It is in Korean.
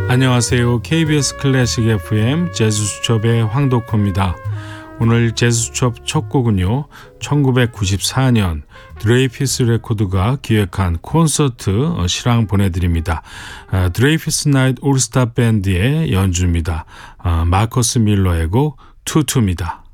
안녕하세요. KBS 클래식 FM 재즈수첩의 황덕호입니다. 오늘 재즈수첩 첫 곡은요. 1994년 드레이피스 레코드가 기획한 콘서트 실황 보내드립니다. 드레이피스 나이트 올스타 밴드의 연주입니다. 마커스 밀러의 곡 투투입니다.